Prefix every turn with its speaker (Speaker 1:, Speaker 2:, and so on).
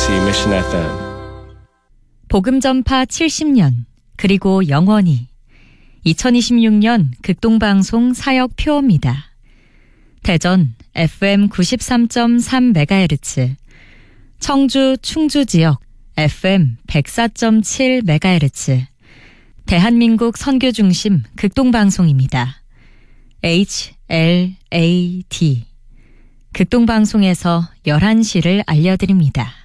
Speaker 1: KBOC Mission FM.
Speaker 2: 복음 전파 70년 그리고 영원히 2026년 극동방송 사역 표어입니다. 대전 FM 93.3MHz, 청주 충주 지역 FM 104.7MHz, 대한민국 선교 중심 극동방송입니다. HLAD 극동방송에서 11시를 알려드립니다.